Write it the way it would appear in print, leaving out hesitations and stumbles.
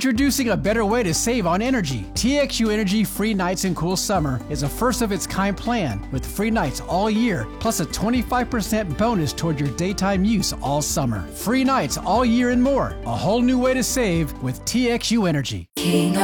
Introducing a better way to save on energy. TXU Energy Free Nights and Cool Summer is a first-of-its-kind plan with free nights all year, plus a 25% bonus toward your daytime use all summer. Free nights all year and more. A whole new way to save with TXU Energy. King